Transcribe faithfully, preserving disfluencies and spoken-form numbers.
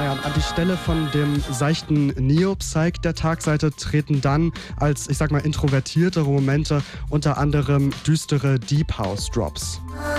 Ja, an die Stelle von dem seichten Neo-Psych der Tagseite treten dann als, ich sag mal, introvertiertere Momente unter anderem düstere Deep House Drops.